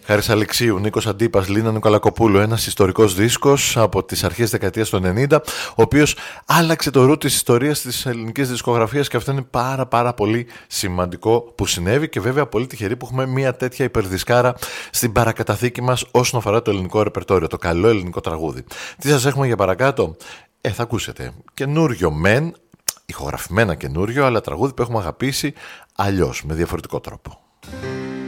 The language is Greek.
Χάρης Αλεξίου, Νίκος Αντίπας, Λίνα Νικολακοπούλου, ένας ιστορικός δίσκος από τις αρχές δεκαετίας του 90, ο οποίος άλλαξε το ρου της ιστορίας της ελληνικής δισκογραφίας και αυτό είναι πάρα πολύ σημαντικό που συνέβη και βέβαια πολύ τυχεροί που έχουμε μια τέτοια υπερδισκάρα στην παρακαταθήκη μας όσον αφορά το ελληνικό ρεπερτόριο, το καλό ελληνικό τραγούδι. Τι σας έχουμε για παρακάτω? Θα ακούσετε καινούριο μεν, ηχογραφημένα καινούριο, αλλά τραγούδι που έχουμε αγαπήσει αλλιώς, με διαφορετικό τρόπο.